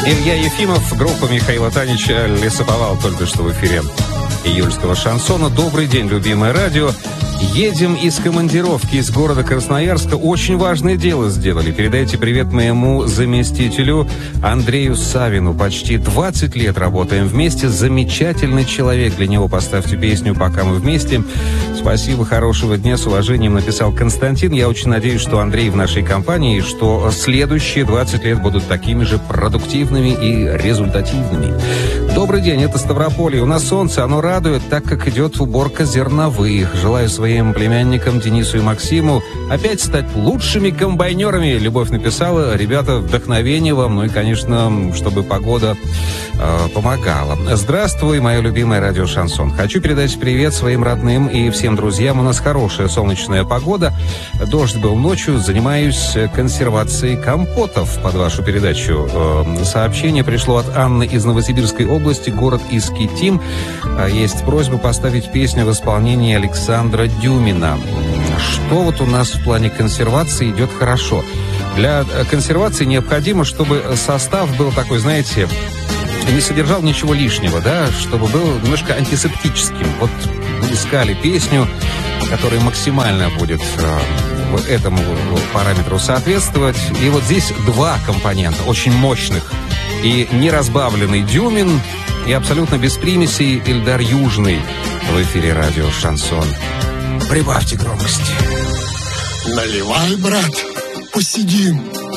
Илья Ефимов, группа Михаила Танича «Лесоповал» только что в эфире июльского шансона. Добрый день, любимое радио. Едем из командировки из города Красноярска. Очень важное дело сделали. Передайте привет моему заместителю Андрею Савину. Почти 20 лет работаем вместе. Замечательный человек. Для него поставьте песню «Пока мы вместе». Спасибо, хорошего дня, с уважением, написал Константин. Я очень надеюсь, что Андрей в нашей компании, и что следующие 20 лет будут такими же продуктивными и результативными. Добрый день, это Ставрополье. У нас солнце, оно радует, так как идет уборка зерновых. Желаю своим племянникам Денису и Максиму опять стать лучшими комбайнерами. Любовь написала. Ребята, вдохновение вам, ну и, конечно, чтобы погода помогала. Здравствуй, мое любимое радио «Шансон». Хочу передать привет своим родным и всем друзьям. У нас хорошая солнечная погода. Дождь был ночью. Занимаюсь консервацией компотов под вашу передачу. Сообщение пришло от Анны из Новосибирской области, город Искитим. Есть просьба поставить песню в исполнении Александра Дюмина. Что вот у нас в плане консервации идет хорошо? Для консервации необходимо, чтобы состав был такой, знаете, не содержал ничего лишнего, да, чтобы был немножко антисептическим. Вот мы искали песню, которая максимально будет этому параметру соответствовать. И вот здесь два компонента, очень мощных. И неразбавленный Дюмин, и абсолютно без примесей Ильдар Южный в эфире радио «Шансон». Прибавьте громкости. Наливай, брат, посидим.